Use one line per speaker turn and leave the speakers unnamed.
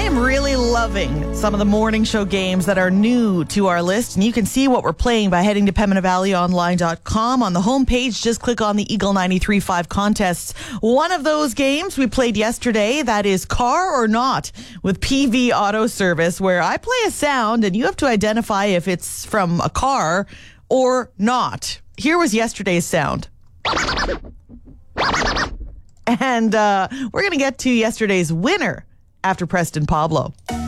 am really loving some of the morning show games that are new to our list, and you can see what we're playing by heading to PembinaValleyOnline.com. On the homepage, just click on the Eagle 93.5 contests. One of those games we played yesterday, that is Car or Not with PV Auto Service, where I play a sound and you have to identify if it's from a car or not. Here was yesterday's sound. And we're going to get to yesterday's winner after Preston Pablo.